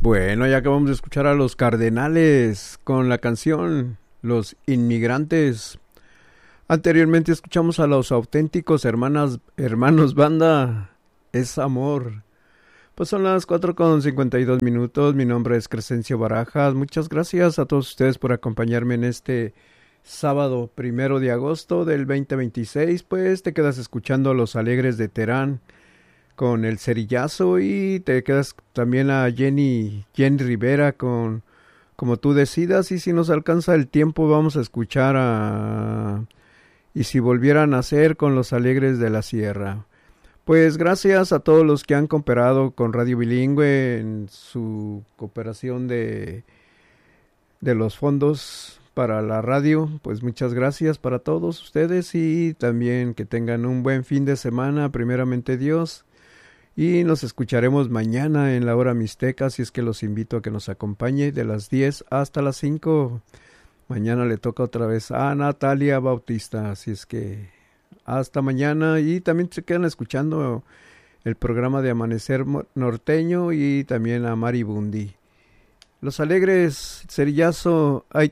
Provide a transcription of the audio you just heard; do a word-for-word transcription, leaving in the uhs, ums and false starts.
Bueno, ya acabamos de escuchar a los Cardenales con la canción Los Inmigrantes. Anteriormente escuchamos a los Auténticos hermanas, Hermanos Banda, Es Amor. Pues son las cuatro con cincuenta y dos minutos. Mi nombre es Crescencio Barajas. Muchas gracias a todos ustedes por acompañarme en este sábado primero de agosto del veinte veintiséis. Pues te quedas escuchando a Los Alegres de Terán con El Cerillazo, y te quedas también a Jenny, Jenny Rivera con Como Tú Decidas, y si nos alcanza el tiempo vamos a escuchar a Y Si Volviera a Nacer con Los Alegres de la Sierra. Pues gracias a todos los que han cooperado con Radio Bilingüe en su cooperación de, de los fondos para la radio. Pues muchas gracias para todos ustedes, y también que tengan un buen fin de semana, primeramente Dios. Y nos escucharemos mañana en la hora mixteca, así es que los invito a que nos acompañe de las diez hasta las cinco. Mañana le toca otra vez a Natalia Bautista, así es que hasta mañana. Y también se quedan escuchando el programa de Amanecer Norteño y también a Mari Bundi. Los Alegres, Cerillazo, ahí